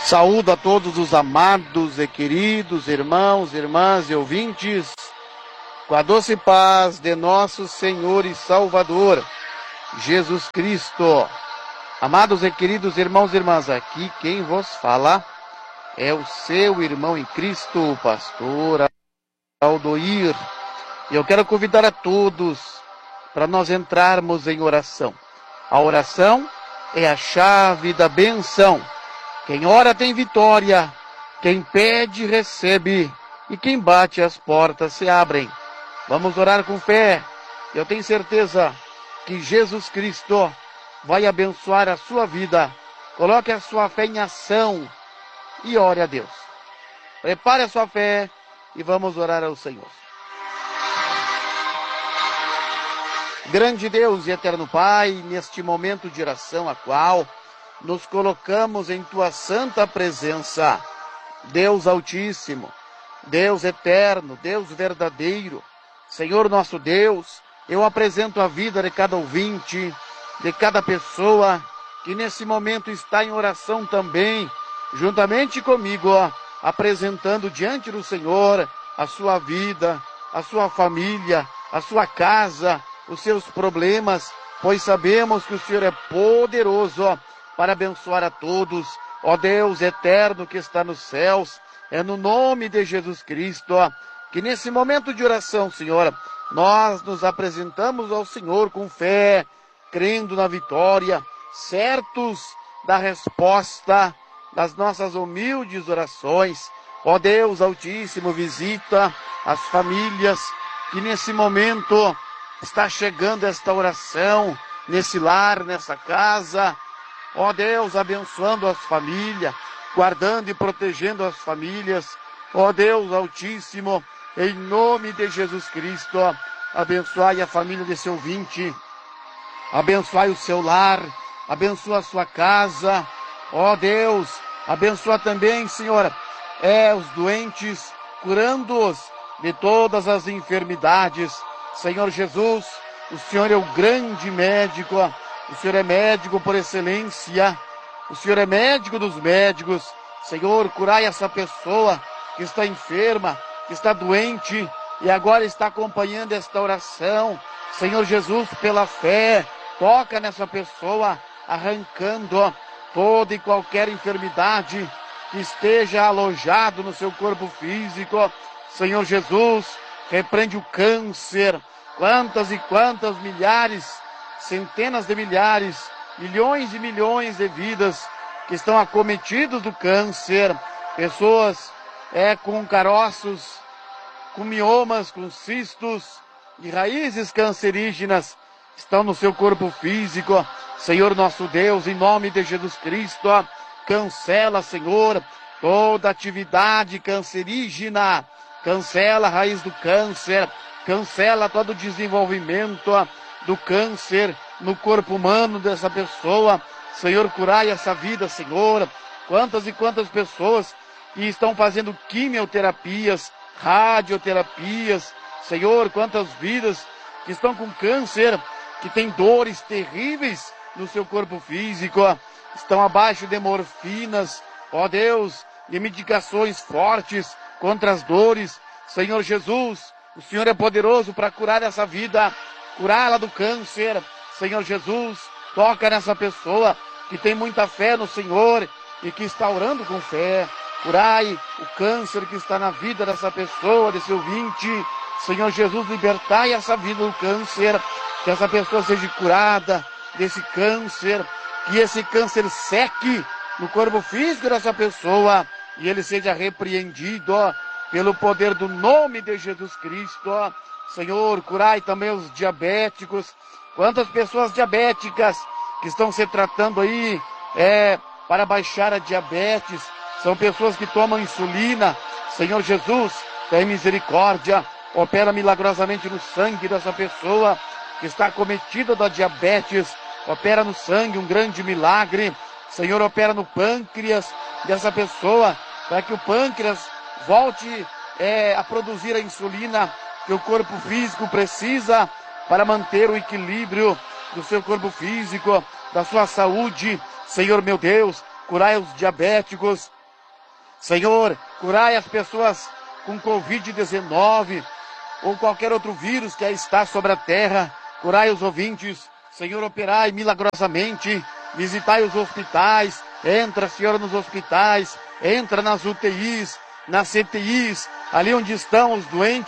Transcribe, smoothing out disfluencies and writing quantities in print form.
Saúdo a todos os amados e queridos irmãos, irmãs e ouvintes, com a doce paz de nosso Senhor e Salvador, Jesus Cristo. Amados e queridos irmãos e irmãs, aqui quem vos fala é o seu irmão em Cristo, o pastor Aldoir. E eu quero convidar a todos para nós entrarmos em oração. A oração é a chave da benção. Quem ora tem vitória, quem pede recebe, e quem bate as portas se abrem. Vamos orar com fé. Eu tenho certeza que Jesus Cristo vai abençoar a sua vida. Coloque a sua fé em ação e ore a Deus. Prepare a sua fé e vamos orar ao Senhor. Grande Deus e eterno Pai, neste momento de oração a qual nos colocamos em Tua santa presença, Deus Altíssimo, Deus eterno, Deus verdadeiro, Senhor nosso Deus, eu apresento a vida de cada ouvinte, de cada pessoa que nesse momento está em oração também, juntamente comigo, apresentando diante do Senhor a sua vida, a sua família, a sua casa, os seus problemas, pois sabemos que o Senhor é poderoso para abençoar a todos. Ó Deus eterno que está nos céus, é no nome de Jesus Cristo que nesse momento de oração, Senhor, nós nos apresentamos ao Senhor com fé, crendo na vitória, certos da resposta das nossas humildes orações. Ó Deus Altíssimo, visita as famílias que nesse momento está chegando esta oração, nesse lar, nessa casa. Ó Deus, abençoando as famílias, guardando e protegendo as famílias. Ó Deus Altíssimo, em nome de Jesus Cristo, abençoai a família desse ouvinte, abençoai o seu lar, abençoa a sua casa. Ó Deus, abençoa também, Senhor, os doentes, curando-os de todas as enfermidades. Senhor Jesus, o Senhor é o grande médico, o Senhor é médico por excelência, o Senhor é médico dos médicos. Senhor, curai essa pessoa que está enferma, que está doente e agora está acompanhando esta oração. Senhor Jesus, pela fé, toca nessa pessoa, arrancando toda e qualquer enfermidade que esteja alojado no seu corpo físico. Senhor Jesus, repreende o câncer. Quantas e quantas milhares, centenas de milhares, milhões e milhões de vidas que estão acometidos do câncer. Pessoas com caroços, com miomas, com cistos e raízes cancerígenas estão no seu corpo físico. Senhor nosso Deus, em nome de Jesus Cristo, cancela, Senhor, toda atividade cancerígena. Cancela a raiz do câncer, cancela todo o desenvolvimento do câncer no corpo humano dessa pessoa. Senhor, curai essa vida, Senhor. Quantas e quantas pessoas que estão fazendo quimioterapias, radioterapias. Senhor, quantas vidas que estão com câncer, que têm dores terríveis no seu corpo físico, estão abaixo de morfinas, ó Deus, de medicações fortes contra as dores. Senhor Jesus, o Senhor é poderoso para curar essa vida, curá-la do câncer. Senhor Jesus, toca nessa pessoa que tem muita fé no Senhor e que está orando com fé. Curai o câncer que está na vida dessa pessoa, desse ouvinte. Senhor Jesus, libertai essa vida do câncer, que essa pessoa seja curada desse câncer, que esse câncer seque no corpo físico dessa pessoa e ele seja repreendido pelo poder do nome de Jesus Cristo. Senhor, curai também os diabéticos. Quantas pessoas diabéticas que estão se tratando aí para baixar a diabetes. São pessoas que tomam insulina. Senhor Jesus, tem misericórdia. Opera milagrosamente no sangue dessa pessoa que está acometida da diabetes. Opera no sangue um grande milagre. Senhor, opera no pâncreas dessa pessoa, para que o pâncreas volte a produzir a insulina que o corpo físico precisa para manter o equilíbrio do seu corpo físico, da sua saúde. Senhor meu Deus, curai os diabéticos, Senhor, curai as pessoas com Covid-19 ou qualquer outro vírus que aí está sobre a terra. Curai os ouvintes. Senhor, operai milagrosamente. Visitai os hospitais. Entra, Senhor, nos hospitais. Entra nas UTIs, nas CTIs, ali onde estão os doentes.